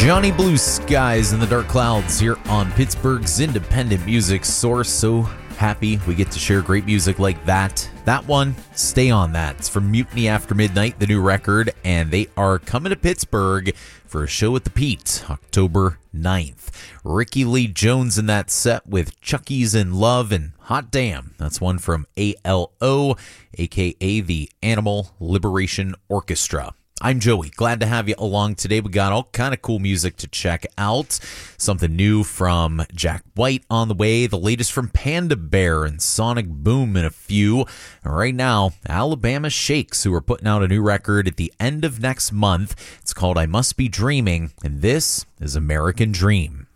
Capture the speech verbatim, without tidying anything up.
Johnny Blue Skies in the Dark Clouds here on Pittsburgh's independent music source. So happy we get to share great music like that. That one, Stay On That. It's from Mutiny After Midnight, the new record, and they are coming to Pittsburgh for a show at the Pete, October ninth. Ricky Lee Jones in that set with Chucky's in Love and Hot Damn. That's one from A L O, aka the Animal Liberation Orchestra. I'm Joey. Glad to have you along today. We got all kind of cool music to check out. Something new from Jack White on the way. The latest from Panda Bear and Sonic Boom in a few. And right now, Alabama Shakes, who are putting out a new record at the end of next month. It's called I Must Be Dreaming, and this is American Dream.